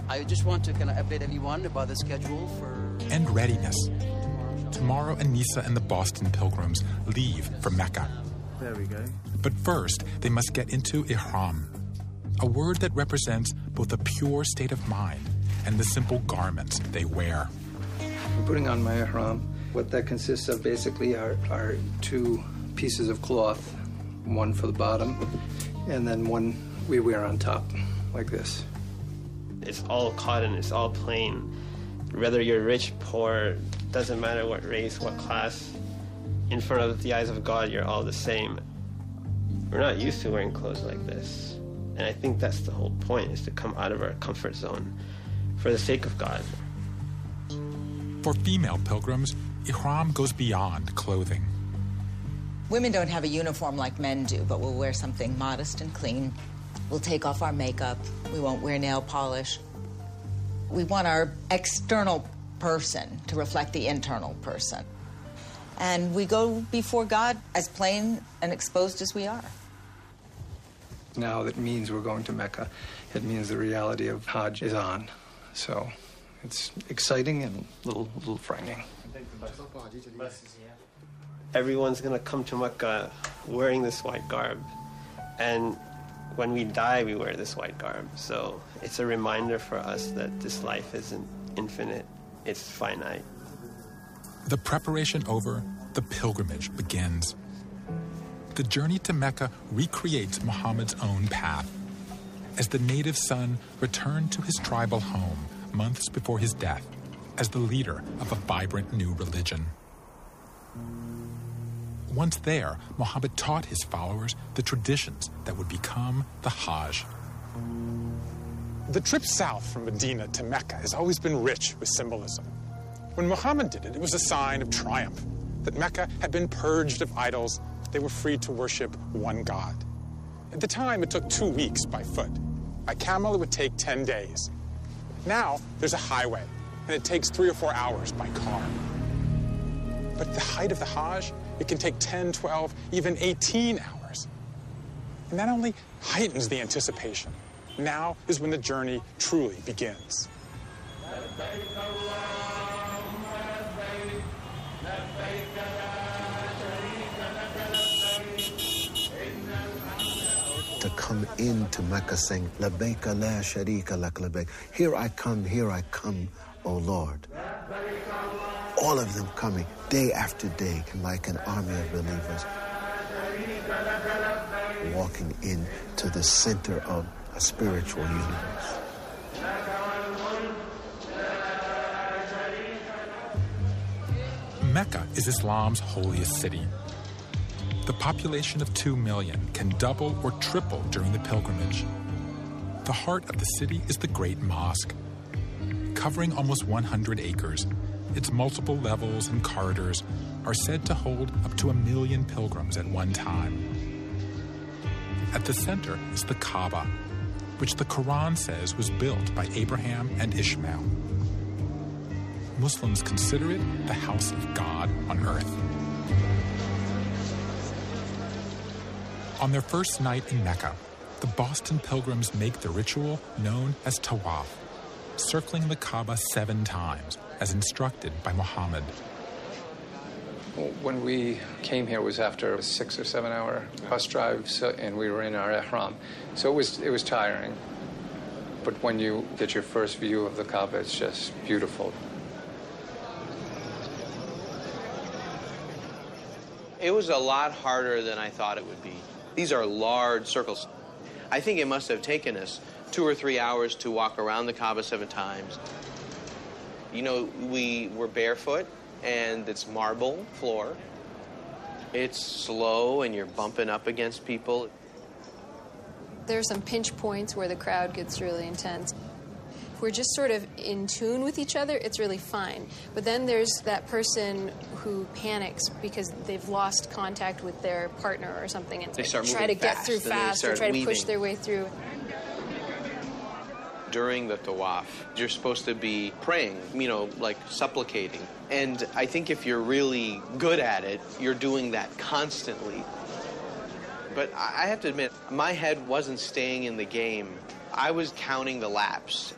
I just want to kind of update everyone about the schedule for... And readiness. Tomorrow, Anissa and the Boston Pilgrims leave for Mecca. There we go. But first, they must get into ihram, a word that represents both a pure state of mind and the simple garments they wear. I'm putting on my ihram. What that consists of basically are two pieces of cloth, one for the bottom, and then one we wear on top, like this. It's all cotton, it's all plain. Whether you're rich, poor, doesn't matter what race, what class. In front of the eyes of God, you're all the same. We're not used to wearing clothes like this. And I think that's the whole point, is to come out of our comfort zone for the sake of God. For female pilgrims, ihram goes beyond clothing. Women don't have a uniform like men do, but we'll wear something modest and clean. We'll take off our makeup. We won't wear nail polish. We want our external person to reflect the internal person. And we go before God as plain and exposed as we are. Now that means we're going to Mecca. It means the reality of Hajj is on. So it's exciting and a little frightening. Everyone's going to come to Mecca wearing this white garb. And when we die, we wear this white garb. So it's a reminder for us that this life isn't infinite, it's finite. The preparation over, the pilgrimage begins. The journey to Mecca recreates Muhammad's own path. As the native son returned to his tribal home months before his death, as the leader of a vibrant new religion. Once there, Muhammad taught his followers the traditions that would become the Hajj. The trip south from Medina to Mecca has always been rich with symbolism. When Muhammad did it, it was a sign of triumph, that Mecca had been purged of idols, they were free to worship one God. At the time, it took 2 weeks by foot. By camel, it would take 10 days. Now, there's a highway, and it takes 3 or 4 hours by car. But at the height of the Hajj, it can take 10, 12, even 18 hours. And that only heightens the anticipation. Now is when the journey truly begins. To come into Mecca saying, Labbaika la sharika lak labbaik. Here I come, O Lord. All of them coming day after day like an army of believers, walking into the center of a spiritual universe. Mecca is Islam's holiest city. The population of 2 million can double or triple during the pilgrimage. The heart of the city is the Great Mosque. Covering almost 100 acres, its multiple levels and corridors are said to hold up to 1 million pilgrims at one time. At the center is the Kaaba, which the Quran says was built by Abraham and Ishmael. Muslims consider it the house of God on earth. On their first night in Mecca, the Boston pilgrims make the ritual known as Tawaf, circling the Kaaba 7 times, as instructed by Muhammad. When we came here, it was after a 6 or 7 hour bus drive, and we were in our ihram. So it was tiring. But when you get your first view of the Kaaba, it's just beautiful. It was a lot harder than I thought it would be. These are large circles. I think it must have taken us 2 or 3 hours to walk around the Kaaba 7 times. You know, we were barefoot, and it's marble floor. It's slow, and you're bumping up against people. There are some pinch points where the crowd gets really intense. If we're just sort of in tune with each other, it's really fine. But then there's that person who panics because they've lost contact with their partner or something, and they start try to get fast, through fast or try to push their way through. During the tawaf, you're supposed to be praying, like supplicating. And I think if you're really good at it, you're doing that constantly. But I have to admit, my head wasn't staying in the game. I was counting the laps.